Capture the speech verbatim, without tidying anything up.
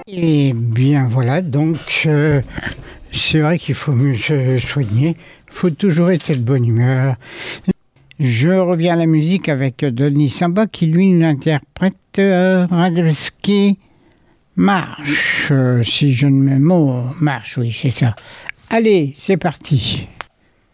Et bien voilà, donc euh, c'est vrai qu'il faut mieux se soigner, il faut toujours être de bonne humeur. Je reviens à la musique avec Denis Samba qui lui nous interprète euh, Radetzky Marche, euh, si je ne me mot, marche, oui c'est ça. Allez, c'est parti.